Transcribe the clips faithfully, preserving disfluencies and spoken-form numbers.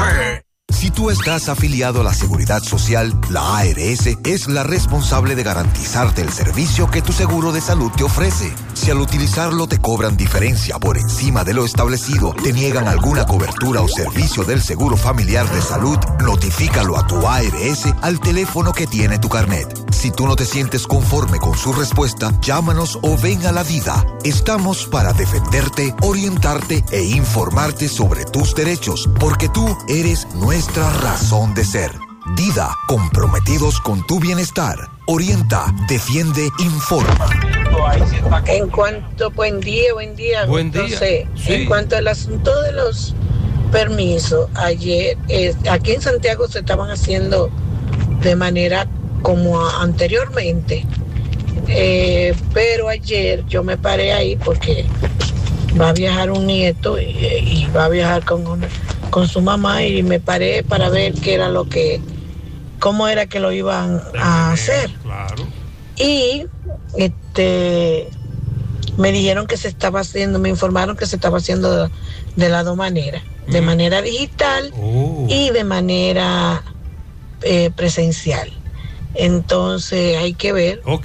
Si tú estás afiliado a la Seguridad Social, la A R S es la responsable de garantizarte el servicio que tu seguro de salud te ofrece. Si al utilizarlo te cobran diferencia por encima de lo establecido, te niegan alguna cobertura o servicio del Seguro Familiar de Salud, notifícalo a tu A R S al teléfono que tiene tu carnet. Si tú no te sientes conforme con su respuesta, llámanos o ven a la vida. Estamos para defenderte, orientarte e informarte sobre tus derechos, porque tú eres nuestra razón de ser. Dida, comprometidos con tu bienestar. Orienta, defiende, informa. En cuanto, buen día, buen día. Buen día. Entonces, sí. En cuanto al asunto de los permisos, ayer, eh, aquí en Santiago se estaban haciendo de manera como anteriormente, eh, pero ayer yo me paré ahí porque va a viajar un nieto y, y va a viajar con una, con su mamá, y me paré para ver qué era lo que, cómo era que lo iban a hacer. Claro. Y este me dijeron que se estaba haciendo, me informaron que se estaba haciendo de, de las dos maneras, de mm. manera digital oh. y de manera eh, presencial. Entonces hay que ver. Ok.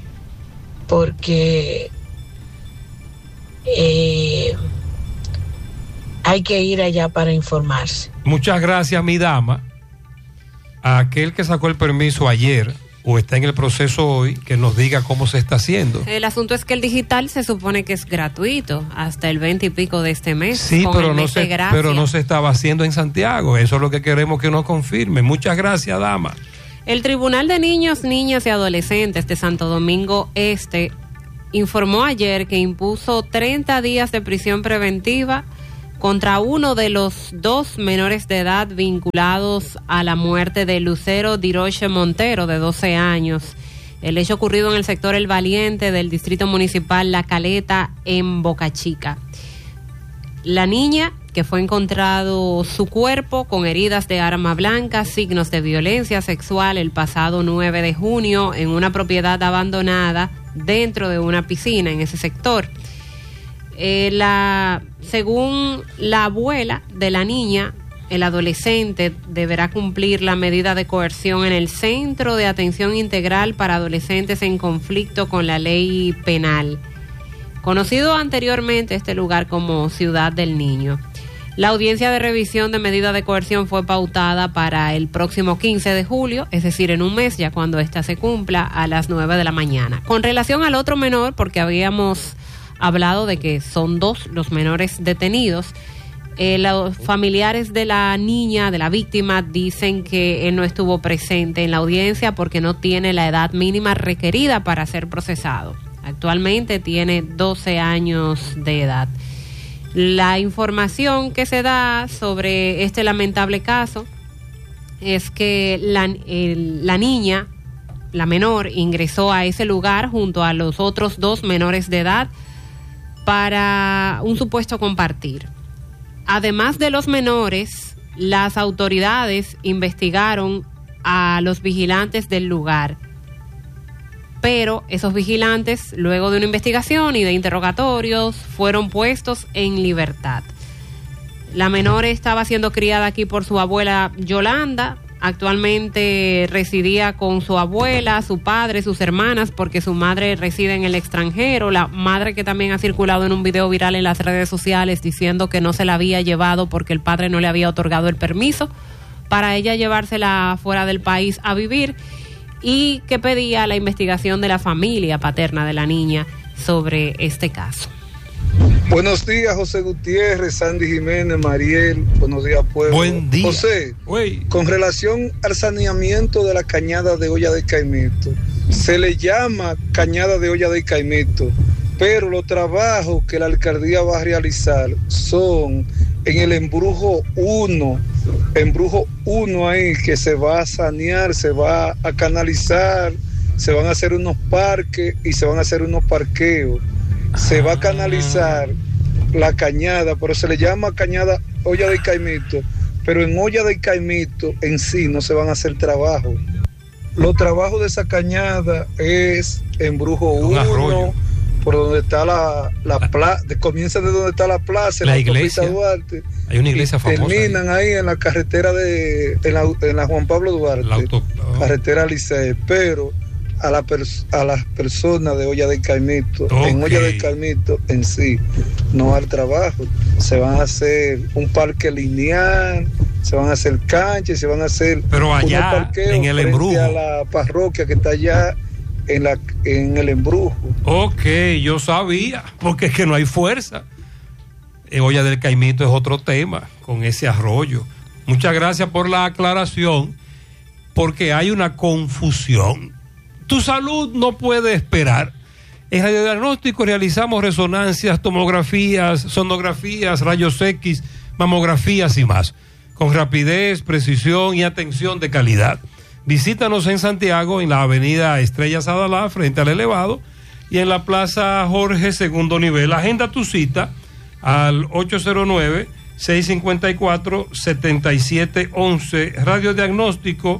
Porque eh, hay que ir allá para informarse. Muchas gracias, mi dama. A aquel que sacó el permiso ayer o está en el proceso hoy, que nos diga cómo se está haciendo. El asunto es que el digital se supone que es gratuito hasta el veinte y pico de este mes. Sí, pero no, se, pero no se estaba haciendo en Santiago. Eso es lo que queremos que nos confirme. Muchas gracias, dama. El Tribunal de Niños, Niñas y Adolescentes de Santo Domingo Este informó ayer que impuso treinta días de prisión preventiva contra uno de los dos menores de edad vinculados a la muerte de Lucero Diroche Montero, de doce años. El hecho ocurrido en el sector El Valiente del Distrito Municipal La Caleta, en Boca Chica. La niña, que fue encontrado su cuerpo con heridas de arma blanca, signos de violencia sexual el pasado nueve de junio en una propiedad abandonada dentro de una piscina en ese sector. Eh, la, según la abuela de la niña, el adolescente deberá cumplir la medida de coerción en el Centro de Atención Integral para Adolescentes en Conflicto con la Ley Penal, conocido anteriormente este lugar como Ciudad del Niño. La audiencia de revisión de medida de coerción fue pautada para el próximo quince de julio, es decir, en un mes, ya cuando ésta se cumpla, a las nueve de la mañana. Con relación al otro menor, porque habíamos hablado de que son dos los menores detenidos, eh, los familiares de la niña, de la víctima, dicen que él no estuvo presente en la audiencia porque no tiene la edad mínima requerida para ser procesado. Actualmente tiene doce años de edad. La información que se da sobre este lamentable caso es que la, el, la niña, la menor, ingresó a ese lugar junto a los otros dos menores de edad para un supuesto compartir. Además de los menores, las autoridades investigaron a los vigilantes del lugar, pero esos vigilantes, luego de una investigación y de interrogatorios, fueron puestos en libertad. La menor estaba siendo criada aquí por su abuela Yolanda. Actualmente residía con su abuela, su padre, sus hermanas, porque su madre reside en el extranjero. La madre, que también ha circulado en un video viral en las redes sociales diciendo que no se la había llevado porque el padre no le había otorgado el permiso para ella llevársela fuera del país a vivir, y que pedía la investigación de la familia paterna de la niña sobre este caso. Buenos días, José Gutiérrez, Sandy Jiménez, Mariel. Buenos días, pueblo. Buen día. José, Uy. Con relación al saneamiento de la cañada de Olla de Caimito, se le llama cañada de Olla de Caimito, pero los trabajos que la alcaldía va a realizar son en el embrujo uno, embrujo uno ahí, que se va a sanear, se va a canalizar, se van a hacer unos parques y se van a hacer unos parqueos. Se va a canalizar la cañada, pero se le llama cañada Olla de Caimito, pero en Olla de Caimito en sí no se van a hacer trabajos. Los trabajos de esa cañada es embrujo uno, por donde está la, la plaza, comienza de donde está la plaza, la, la iglesia Duarte, Hay una iglesia famosa. Terminan ahí. ahí en la carretera de en la, en la Juan Pablo Duarte, la auto, oh. carretera Licey, pero a, la pers a las personas de Olla del Caimito, okay. en Olla del Caimito en sí, no al trabajo. Se van a hacer un parque lineal, se van a hacer canchas, se van a hacer pero allá en el embrujo a la parroquia que está allá en la en el embrujo. Ok, yo sabía, porque es que no hay fuerza. Olla del Caimito es otro tema con ese arroyo. Muchas gracias por la aclaración, porque hay una confusión. Tu salud no puede esperar. En radiodiagnóstico realizamos resonancias, tomografías, sonografías, rayos X, mamografías y más, con rapidez, precisión y atención de calidad. Visítanos en Santiago, en la avenida Estrellas Adalá, frente al elevado, y en la plaza Jorge, segundo nivel. Agenda tu cita al ocho cero nueve, seis cinco cuatro, siete siete uno uno. Radiodiagnóstico,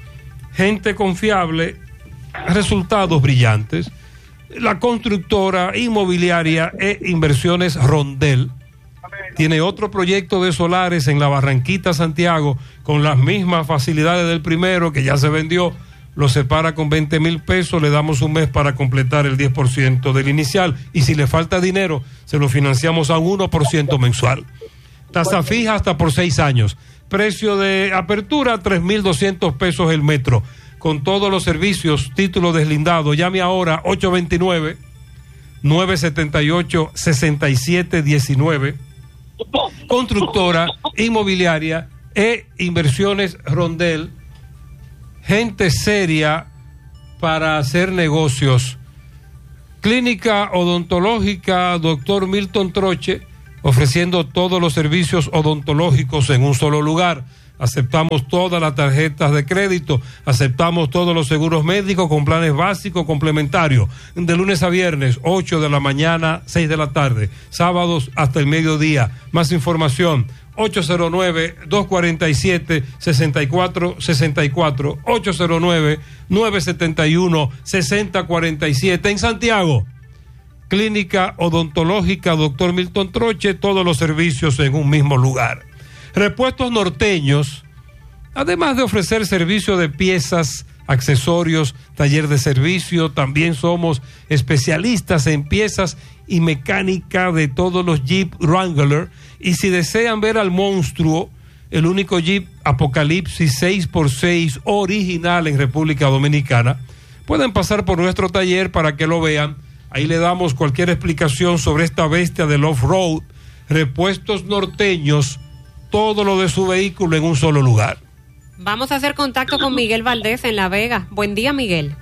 gente confiable, resultados brillantes. La constructora inmobiliaria e inversiones Rondel tiene otro proyecto de solares en la Barranquita, Santiago, con las mismas facilidades del primero, que ya se vendió. Lo separa con veinte mil pesos, le damos un mes para completar el diez por ciento del inicial, y si le falta dinero, se lo financiamos a un uno por ciento mensual. Tasa fija hasta por seis años. Precio de apertura, tres mil doscientos pesos el metro. Con todos los servicios, título deslindado. Llame ahora, ocho dos nueve, nueve siete ocho, seis siete uno nueve. Constructora, inmobiliaria e inversiones Rondel. Gente seria para hacer negocios. Clínica odontológica doctor Milton Troche, ofreciendo todos los servicios odontológicos en un solo lugar. Aceptamos todas las tarjetas de crédito, aceptamos todos los seguros médicos con planes básicos complementarios, de lunes a viernes, ocho de la mañana, seis de la tarde, sábados hasta el mediodía. Más información, ocho cero nueve, dos cuatro siete, seis cuatro seis cuatro, ocho cero nueve, nueve siete uno, seis cero cuatro siete. En Santiago, Clínica Odontológica doctor Milton Troche, todos los servicios en un mismo lugar. Repuestos Norteños, además de ofrecer servicio de piezas, accesorios, taller de servicio, también somos especialistas en piezas y mecánica de todos los Jeep Wrangler. Y si desean ver al monstruo, el único Jeep Apocalipsis seis por seis original en República Dominicana, pueden pasar por nuestro taller para que lo vean. Ahí le damos cualquier explicación sobre esta bestia del off-road. Repuestos Norteños, todo lo de su vehículo en un solo lugar. Vamos a hacer contacto con Miguel Valdés en La Vega. Buen día, Miguel.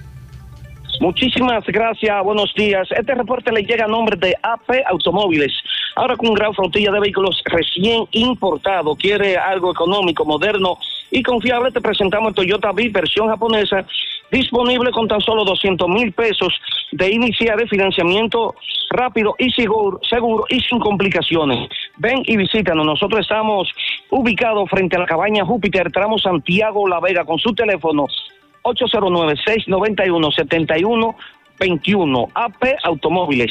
Muchísimas gracias, buenos días. Este reporte le llega a nombre de A P Automóviles. Ahora con gran flotilla de vehículos recién importados. ¿Quiere algo económico, moderno y confiable? Te presentamos el Toyota V versión japonesa, disponible con tan solo doscientos mil pesos de iniciar el financiamiento rápido y seguro, seguro y sin complicaciones. Ven y visítanos. Nosotros estamos ubicados frente a la cabaña Júpiter, tramo Santiago La Vega, con su teléfono ocho cero nueve, seis nueve uno, siete uno dos uno. A P Automóviles.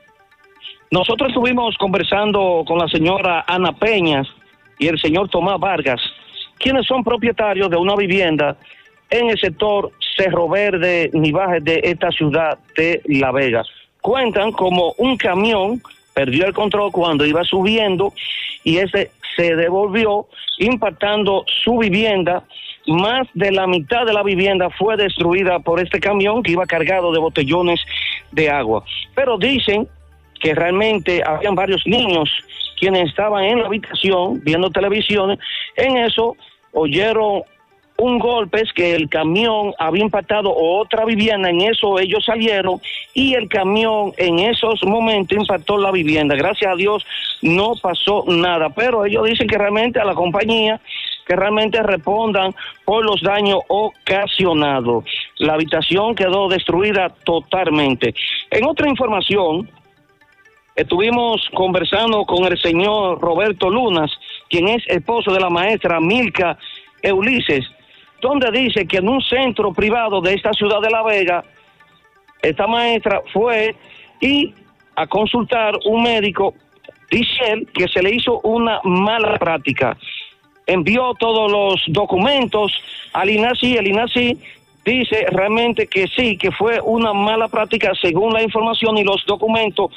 Nosotros estuvimos conversando con la señora Ana Peña y el señor Tomás Vargas, quienes son propietarios de una vivienda en el sector Cerro Verde, Nivaje, de esta ciudad de La Vega. Cuentan como un camión perdió el control cuando iba subiendo y ese se devolvió impactando su vivienda. Más de la mitad de la vivienda fue destruida por este camión que iba cargado de botellones de agua. Pero dicen que realmente habían varios niños quienes estaban en la habitación viendo televisión. En eso oyeron un golpe, es que el camión había impactado otra vivienda. En eso ellos salieron y el camión en esos momentos impactó la vivienda. Gracias a Dios no pasó nada, pero ellos dicen que realmente a la compañía que realmente respondan por los daños ocasionados. La habitación quedó destruida totalmente. En otra información, estuvimos conversando con el señor Roberto Lunas, quien es esposo de la maestra Milka Ulises, donde dice que en un centro privado de esta ciudad de La Vega, esta maestra fue y a consultar un médico dice él que se le hizo una mala práctica. Envió todos los documentos al INASI, el INASI dice realmente que sí, que fue una mala práctica según la información y los documentos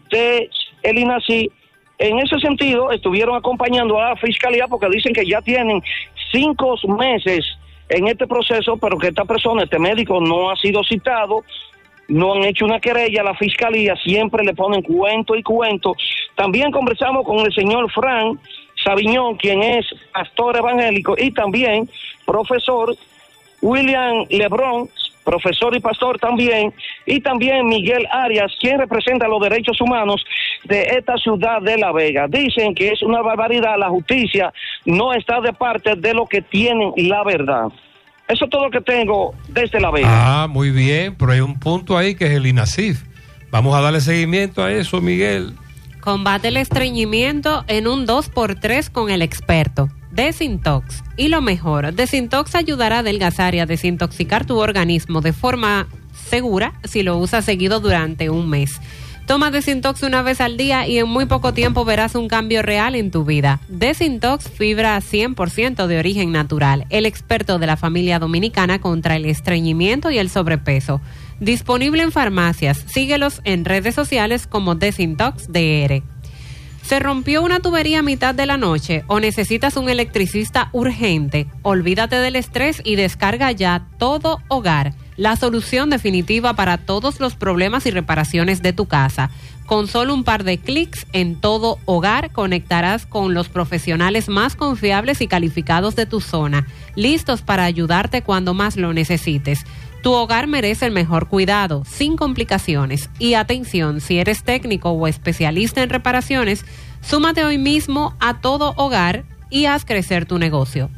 de el INASI. En ese sentido, estuvieron acompañando a la fiscalía porque dicen que ya tienen cinco meses en este proceso, pero que esta persona, este médico, no ha sido citado, no han hecho una querella. La fiscalía siempre le ponen cuento y cuento. También conversamos con el señor Fran Sabiñón, quien es pastor evangélico, y también profesor William Lebrón, profesor y pastor también, y también Miguel Arias, quien representa los derechos humanos de esta ciudad de La Vega. Dicen que es una barbaridad, la justicia no está de parte de lo que tienen la verdad. Eso es todo lo que tengo desde La Vega. Ah, muy bien, pero hay un punto ahí que es el INASIF. Vamos a darle seguimiento a eso, Miguel. Combate el estreñimiento en un dos por tres con el experto Desintox. Y lo mejor, Desintox ayudará a adelgazar y a desintoxicar tu organismo de forma segura si lo usas seguido durante un mes. Toma Desintox una vez al día y en muy poco tiempo verás un cambio real en tu vida. Desintox, fibra cien por ciento de origen natural, el experto de la familia dominicana contra el estreñimiento y el sobrepeso. Disponible en farmacias. Síguelos en redes sociales como Desintox D R. ¿Se rompió una tubería a mitad de la noche o necesitas un electricista urgente? Olvídate del estrés y descarga ya Todo Hogar, la solución definitiva para todos los problemas y reparaciones de tu casa. Con solo un par de clics en Todo Hogar conectarás con los profesionales más confiables y calificados de tu zona, listos para ayudarte cuando más lo necesites. Tu hogar merece el mejor cuidado, sin complicaciones. Y atención, si eres técnico o especialista en reparaciones, súmate hoy mismo a Todo Hogar y haz crecer tu negocio.